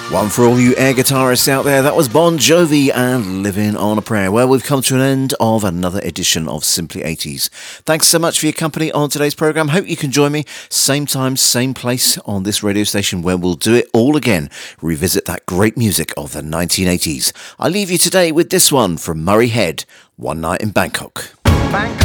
One for all you air guitarists out there, that was Bon Jovi and Living on a Prayer. Well, we've come to an end of another edition of Simply 80s. Thanks so much for your company on today's programme. Hope you can join me same time, same place on this radio station where we'll do it all again. Revisit that great music of the 1980s. I leave you today with this one from Murray Head, One Night in Bangkok. Bangkok.